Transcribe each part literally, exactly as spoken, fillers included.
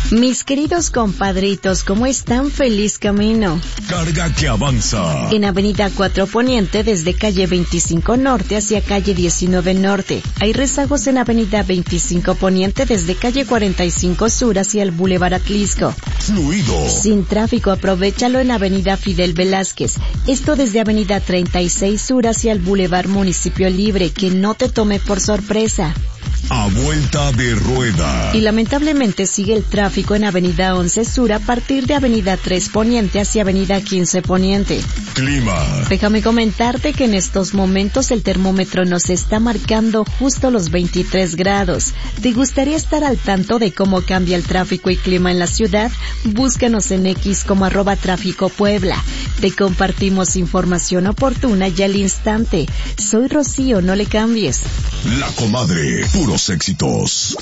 Mis queridos compadritos, ¿cómo están? Feliz camino. Carga que avanza. En Avenida cuatro Poniente, desde calle veinticinco Norte hacia calle diecinueve Norte. Hay rezagos en Avenida veinticinco Poniente, desde calle cuarenta y cinco Sur hacia el Boulevard Atlisco. Fluido. Sin tráfico, aprovéchalo en Avenida Fidel Velázquez. Esto desde Avenida treinta y seis Sur hacia el Boulevard Municipio Libre. Que no te tome por sorpresa. A vuelta de rueda. Y lamentablemente sigue el tráfico en Avenida once Sur a partir de Avenida tres Poniente hacia Avenida quince Poniente. Clima. Déjame comentarte que en estos momentos el termómetro nos está marcando justo los veintitrés grados. ¿Te gustaría estar al tanto de cómo cambia el tráfico y clima en la ciudad? Búscanos en X como arroba tráfico Puebla. Te compartimos información oportuna y al instante. Soy Rocío, no le cambies. La Comadre, puros éxitos.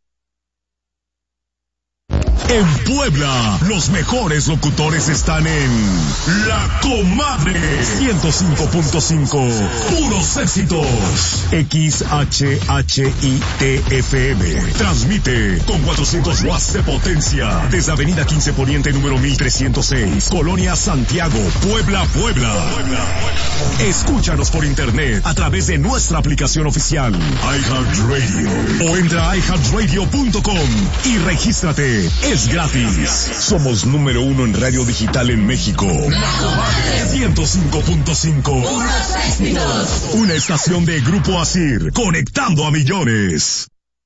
En Puebla, los mejores locutores están en La Comadre ciento cinco punto cinco. Puros éxitos. X H H I T F M. Transmite con cuatrocientos watts de potencia desde Avenida quince Poniente número mil trescientos seis, Colonia Santiago, Puebla, Puebla. Escúchanos por internet a través de nuestra aplicación oficial iHeartRadio o entra a i heart radio punto com y regístrate. Es gratis. Somos número uno en radio digital en México. ciento cinco punto cinco. Una estación de Grupo Asir, conectando a millones.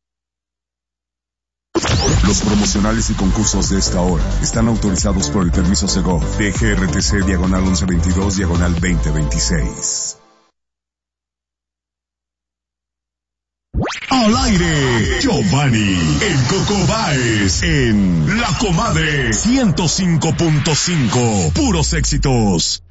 Los promocionales y concursos de esta hora están autorizados por el permiso Segov de G R T C diagonal once veintidós diagonal veinte veintiséis. Al aire, Giovanni, el Coco Baez, en La Comadre ciento cinco punto cinco. Puros éxitos.